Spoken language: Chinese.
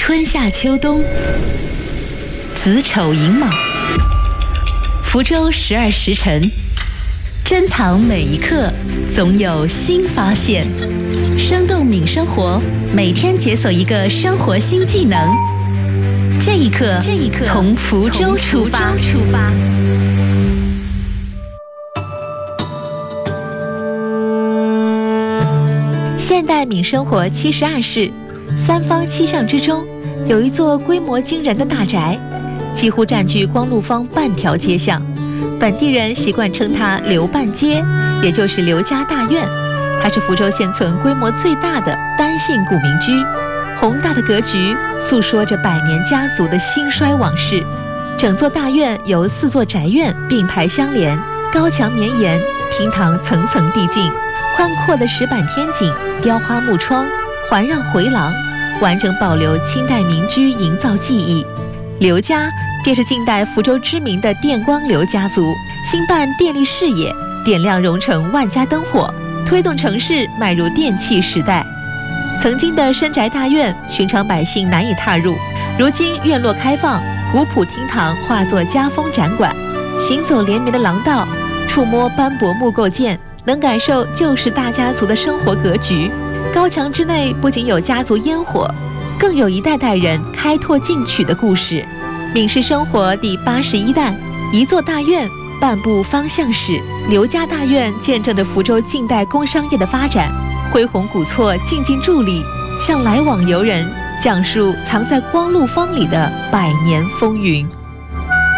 春夏秋冬，子丑寅卯，福州12时辰，珍藏每一刻，总有新发现。生动敏生活，每天解锁一个生活新技能。这一刻，从福州出发。现代敏生活72室，三坊七巷之中，有一座规模惊人的大宅，几乎占据光禄坊半条街巷。本地人习惯称它刘半街，也就是刘家大院。它是福州现存规模最大的单姓古民居，宏大的格局诉说着百年家族的兴衰往事。整座大院由4座宅院并排相连，高墙绵延，厅堂层层递进，宽阔的石板天井、雕花木窗环绕回廊，完整保留清代民居营造技艺。刘家便是近代福州知名的电光刘家族，兴办电力事业，点亮蓉城万家灯火，推动城市迈入电气时代。曾经的深宅大院，寻常百姓难以踏入，如今院落开放，古朴厅堂化作家风展馆，行走连绵的廊道，触摸斑驳木构件，能感受旧时大家族的生活格局。高墙之内不仅有家族烟火，更有一代代人开拓进取的故事。闽氏生活第81代，一座大院，半部方向史。刘家大院见证着福州近代工商业的发展，恢弘古厝静静伫立，向来往游人讲述藏在光禄坊里的百年风云。